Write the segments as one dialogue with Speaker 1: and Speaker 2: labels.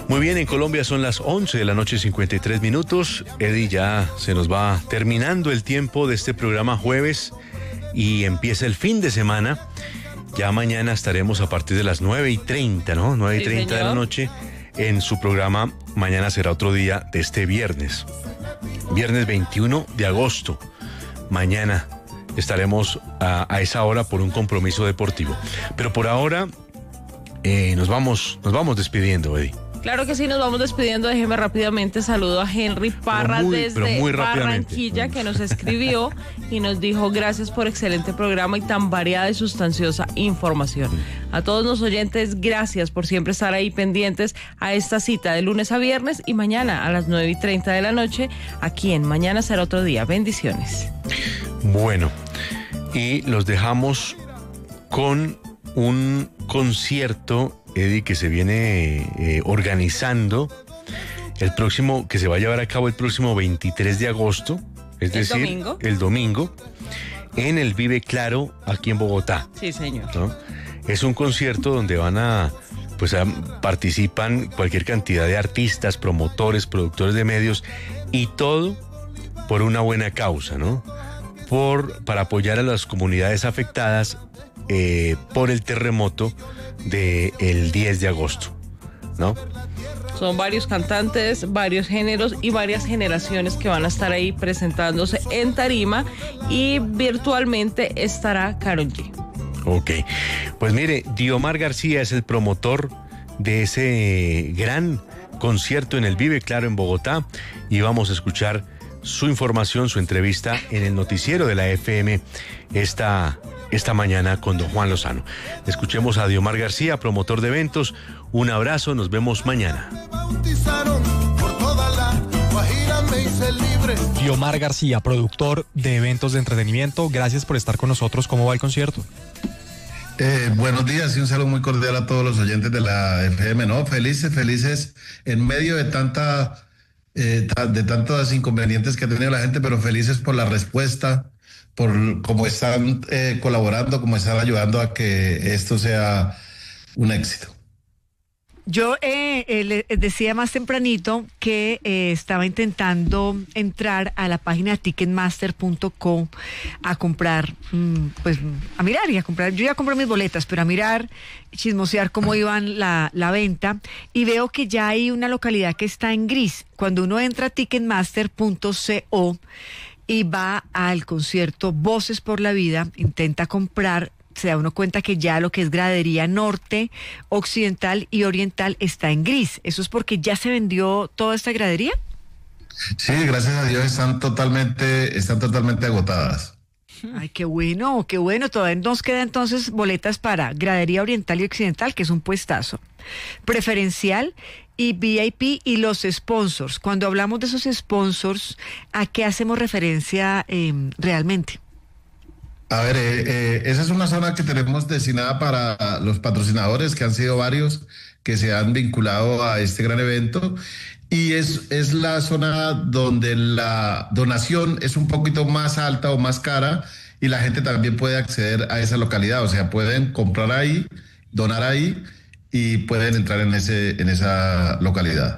Speaker 1: Muy bien, en Colombia son las 11 de la noche, 53 minutos. Eddie, ya se nos va terminando el tiempo de este programa jueves y empieza el fin de semana. Ya mañana estaremos a partir de las 9:30, ¿no? 9:30 de la noche en su programa. Mañana será otro día de este viernes. Viernes 21 de agosto. Mañana estaremos a esa hora por un compromiso deportivo. Pero por ahora nos vamos despidiendo, Eddie.
Speaker 2: Claro que sí, nos vamos despidiendo. Déjeme rápidamente saludo a Henry Parra desde Barranquilla, que nos escribió y nos dijo: gracias por excelente programa y tan variada y sustanciosa información. A todos los oyentes, gracias por siempre estar ahí pendientes a esta cita de lunes a viernes y mañana a las 9:30 de la noche, aquí en Mañana Será Otro Día. Bendiciones.
Speaker 1: Bueno, y los dejamos con un concierto, Eddie, que se viene organizando que se va a llevar a cabo el próximo 23 de agosto, es decir, el domingo, en el Vive Claro, aquí en Bogotá.
Speaker 2: Sí, señor.
Speaker 1: ¿No? Es un concierto donde participan cualquier cantidad de artistas, promotores, productores de medios, y todo por una buena causa, ¿no? Para apoyar a las comunidades afectadas por el terremoto del 10 de agosto, ¿no?
Speaker 2: Son varios cantantes, varios géneros y varias generaciones que van a estar ahí presentándose en tarima, y virtualmente estará Karol G.
Speaker 1: Ok, pues mire, Diomar García es el promotor de ese gran concierto en el Vive Claro en Bogotá, y vamos a escuchar su información, su entrevista en el noticiero de la FM esta mañana con don Juan Lozano. Escuchemos a Diomar García, promotor de eventos. Un abrazo, nos vemos mañana.
Speaker 3: Diomar García, productor de eventos de entretenimiento, gracias por estar con nosotros. ¿Cómo va el concierto?
Speaker 4: Buenos días y un saludo muy cordial a todos los oyentes de la FM, ¿no? Felices en medio de tantos inconvenientes que ha tenido la gente, pero felices por la respuesta, por cómo están colaborando, cómo están ayudando a que esto sea un éxito.
Speaker 5: Yo le decía más tempranito que estaba intentando entrar a la página ticketmaster.com a comprar, a mirar y a comprar. Yo ya compré mis boletas, pero a mirar, chismosear cómo iban la venta, y veo que ya hay una localidad que está en gris. Cuando uno entra a ticketmaster.co y va al concierto Voces por la Vida, intenta comprar, se da uno cuenta que ya lo que es gradería norte, occidental y oriental está en gris. ¿Eso es porque ya se vendió toda esta gradería?
Speaker 4: Sí, gracias a Dios están totalmente agotadas.
Speaker 5: Ay, qué bueno. Todavía nos queda entonces boletas para gradería oriental y occidental, que es un puestazo. Preferencial y VIP y los sponsors. Cuando hablamos de esos sponsors, ¿a qué hacemos referencia realmente?
Speaker 4: A ver, esa es una zona que tenemos destinada para los patrocinadores, que han sido varios, que se han vinculado a este gran evento, y es la zona donde la donación es un poquito más alta o más cara, y la gente también puede acceder a esa localidad, o sea, pueden comprar ahí, donar ahí, y pueden entrar en esa localidad.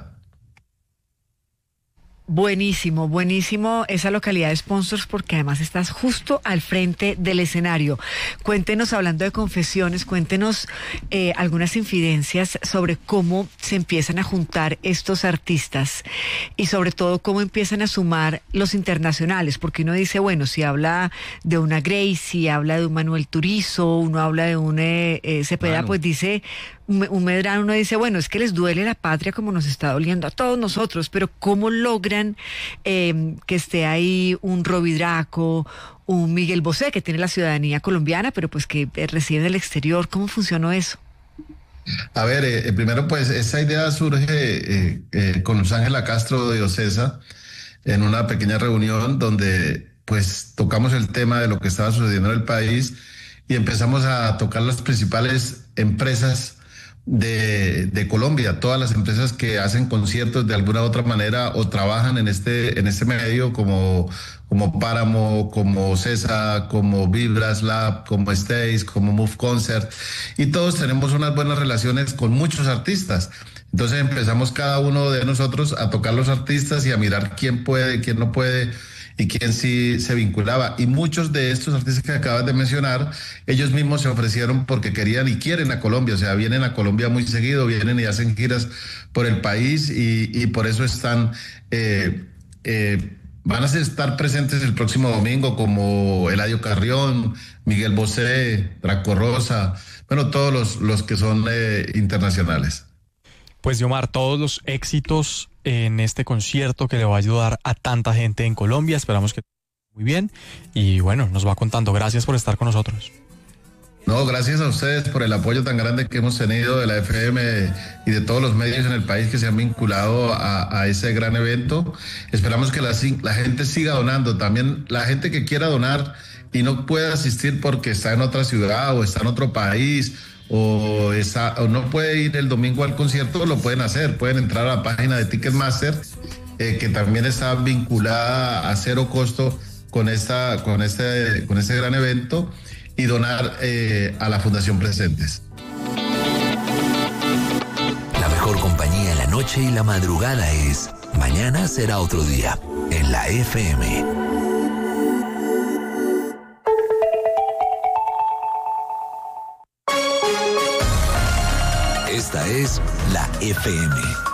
Speaker 5: Buenísimo esa localidad de sponsors, porque además estás justo al frente del escenario. Cuéntenos, hablando de confesiones, cuéntenos algunas infidencias sobre cómo se empiezan a juntar estos artistas y sobre todo cómo empiezan a sumar los internacionales, porque uno dice, bueno, si habla de una Gracie, habla de un Manuel Turizo, uno habla de un Cepeda, pues dice un Medrano, uno dice, bueno, es que les duele la patria como nos está doliendo a todos nosotros, pero ¿cómo logran que esté ahí un Robbie Draco, un Miguel Bosé, que tiene la ciudadanía colombiana, pero pues que reside en el exterior? ¿Cómo funcionó eso?
Speaker 4: A ver, primero pues esa idea surge con Luz Ángela Castro de Ocesa, en una pequeña reunión donde pues tocamos el tema de lo que estaba sucediendo en el país y empezamos a tocar las principales empresas de Colombia, todas las empresas que hacen conciertos de alguna u otra manera o trabajan en este medio, como Páramo, como CESA, como Vibras Lab, como Stage, como Move Concert, y todos tenemos unas buenas relaciones con muchos artistas. Entonces empezamos cada uno de nosotros a tocar los artistas y a mirar quién puede, quién no puede y quién sí se vinculaba. Y muchos de estos artistas que acabas de mencionar, ellos mismos se ofrecieron porque querían y quieren a Colombia, o sea, vienen a Colombia muy seguido, vienen y hacen giras por el país y por eso están... van a estar presentes el próximo domingo como Eladio Carrión, Miguel Bosé, Draco Rosa, bueno, todos los que son internacionales.
Speaker 3: Pues Diomar, todos los éxitos en este concierto que le va a ayudar a tanta gente en Colombia. Esperamos que muy bien y bueno, nos va contando. Gracias por estar con nosotros.
Speaker 4: No, gracias a ustedes por el apoyo tan grande que hemos tenido de la FM y de todos los medios en el país que se han vinculado a ese gran evento. Esperamos que la gente siga donando. También la gente que quiera donar y no puede asistir porque está en otra ciudad o está en otro país o no puede ir el domingo al concierto, lo pueden hacer. Pueden entrar a la página de Ticketmaster, que también está vinculada a cero costo con este gran evento, y donar a la Fundación Presentes.
Speaker 6: La mejor compañía en la noche y la madrugada es Mañana será otro día, en la FM. Esta es la FM.